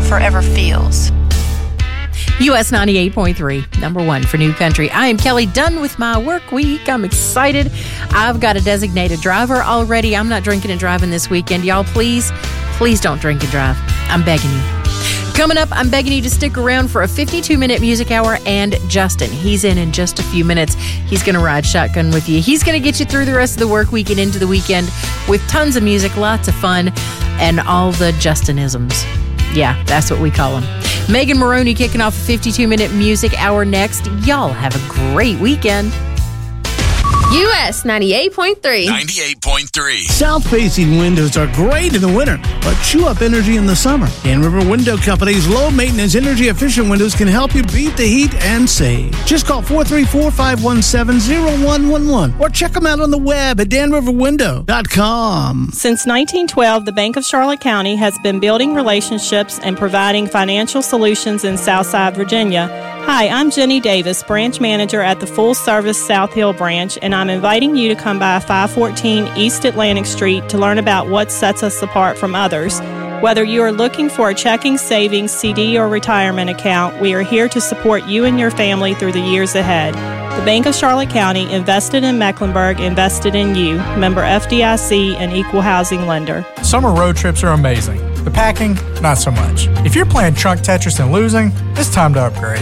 forever feels. US 98.3, number one for New Country. I am Kelly, done with my work week. I'm excited. I've got a designated driver already. I'm not drinking and driving this weekend. Y'all, please don't drink and drive. I'm begging you. Coming up, I'm begging you to stick around for a 52-minute music hour, and Justin, he's in just a few minutes. He's going to ride shotgun with you. He's going to get you through the rest of the work week and into the weekend with tons of music, lots of fun, and all the Justinisms. Yeah, that's what we call them. Megan Maroney kicking off a 52-minute music hour next. Y'all have a great weekend. US 98.3. 98.3. South-facing windows are great in the winter, but chew up energy in the summer. Dan River Window Company's low-maintenance, energy-efficient windows can help you beat the heat and save. Just call 434-517-0111 or check them out on the web at danriverwindow.com. Since 1912, the Bank of Charlotte County has been building relationships and providing financial solutions in Southside Virginia. Hi, I'm Jenny Davis, branch manager at the full-service South Hill branch, and I'm inviting you to come by 514 East Atlantic Street to learn about what sets us apart from others. Whether you are looking for a checking, savings, CD, or retirement account, we are here to support you and your family through the years ahead. The Bank of Charlotte County, invested in Mecklenburg, invested in you. Member FDIC, and equal housing lender. Summer road trips are amazing. The packing, not so much. If you're playing trunk Tetris and losing, it's time to upgrade.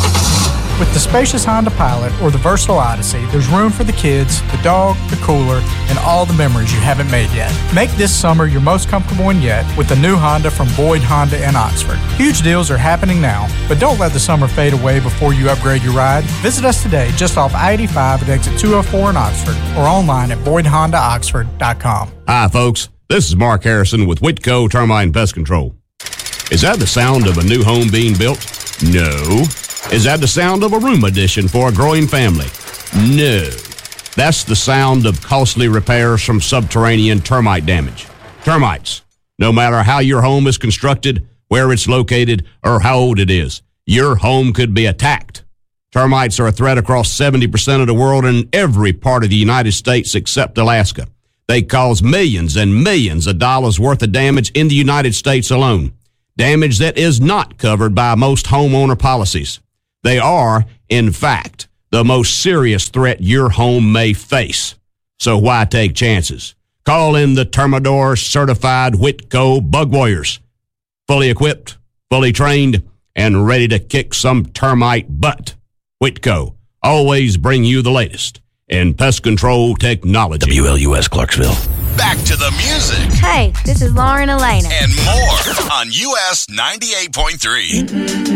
With the spacious Honda Pilot or the versatile Odyssey, there's room for the kids, the dog, the cooler, and all the memories you haven't made yet. Make this summer your most comfortable one yet with the new Honda from Boyd Honda in Oxford. Huge deals are happening now, but don't let the summer fade away before you upgrade your ride. Visit us today just off I-85 at exit 204 in Oxford or online at BoydHondaOxford.com. Hi, folks. This is Mark Harrison with Whitco Termite and Pest Control. Is that the sound of a new home being built? No. Is that the sound of a room addition for a growing family? No. That's the sound of costly repairs from subterranean termite damage. Termites. No matter how your home is constructed, where it's located, or how old it is, your home could be attacked. Termites are a threat across 70% of the world and every part of the United States except Alaska. They cause millions and millions of dollars worth of damage in the United States alone. Damage that is not covered by most homeowner policies. They are, in fact, the most serious threat your home may face. So why take chances? Call in the Termador certified Whitco Bug Warriors. Fully equipped, fully trained, and ready to kick some termite butt. Whitco, always bring you the latest in pest control technology. WLUS Clarksville. Back to the music. Hey, this is Lauren Elena. And more on US 98.3.